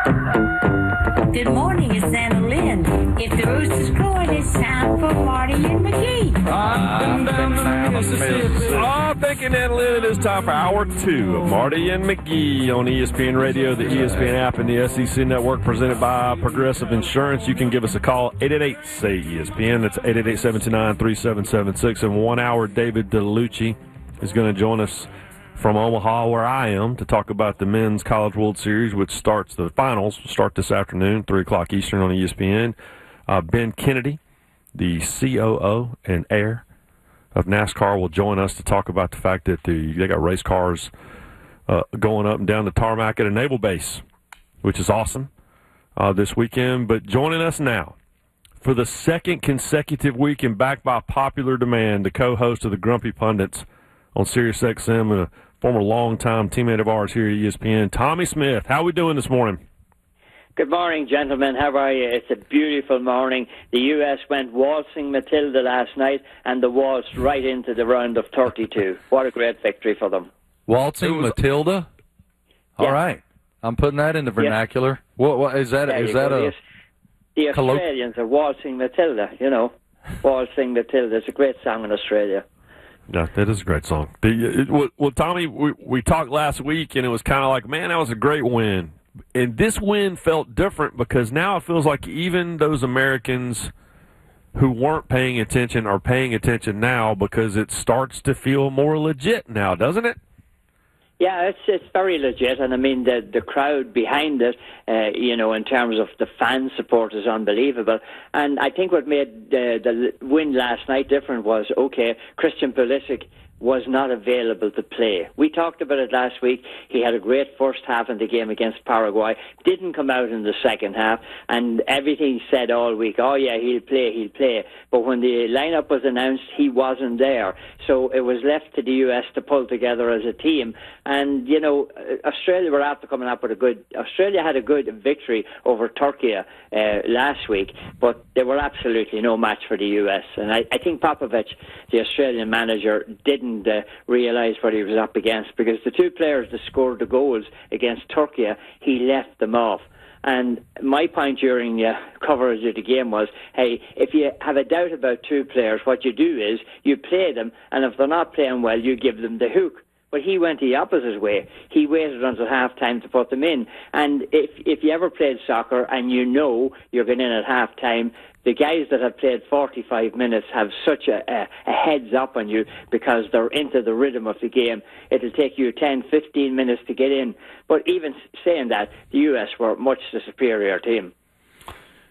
Good morning, it's Anna Lynn. If the rooster's crowing, it's time for Marty and McGee. Thanking Anna Lynn. It is time for Hour 2 of Marty and McGee on ESPN Radio, the ESPN app, and the SEC Network, presented by Progressive Insurance. You can give us a call, 888-SAY-ESPN. That's 888-729-3776. In 1 hour, David DeLucci is going to join us from Omaha, where I am, to talk about the Men's College World Series, which starts, the finals start this afternoon, 3 o'clock Eastern on ESPN. Ben Kennedy, the COO and heir of NASCAR, will join us to talk about the fact that they got race cars going up and down the tarmac at a naval base, which is awesome this weekend. But joining us now for the second consecutive week and back by popular demand, the co-host of the Grumpy Pundits on SiriusXM and a former longtime teammate of ours here at ESPN, Tommy Smith. How are we doing this morning? Good morning, gentlemen. How are you? It's a beautiful morning. The U.S. went waltzing Matilda last night, and the waltzed right into the round of 32. What a great victory for them. Waltzing Matilda? Yeah. All right. I'm putting that in the vernacular. Yeah. What is that? Is that a... The Australians are waltzing Matilda, you know. Waltzing Matilda. It's a great song in Australia. Yeah, that is a great song. Well, Tommy, we talked last week, and it was kind of like, man, that was a great win. And this win felt different because now it feels like even those Americans who weren't paying attention are paying attention now, because it starts to feel more legit now, doesn't it? Yeah, it's very legit, and I mean the crowd behind it, in terms of the fan support, is unbelievable. And I think what made the win last night different was, Christian Pulisic was not available to play. We talked about it last week. He had a great first half in the game against Paraguay, didn't come out in the second half, and everything said all week, he'll play. But when the lineup was announced, he wasn't there. So it was left to the US to pull together as a team. And, Australia were after coming up with Australia had a good victory over Turkey last week, but they were absolutely no match for the US. And I think Popovich, the Australian manager, didn't realise what he was up against, because the two players that scored the goals against Turkey, he left them off. And my point during coverage of the game was, hey, if you have a doubt about two players, what you do is you play them, and if they're not playing well, you give them the hook. But he went the opposite way. He waited until half-time to put them in. And if you ever played soccer and you know you're going in at half-time, the guys that have played 45 minutes have such a heads up on you, because they're into the rhythm of the game. It'll take you 10, 15 minutes to get in. But even saying that, the US were much the superior team.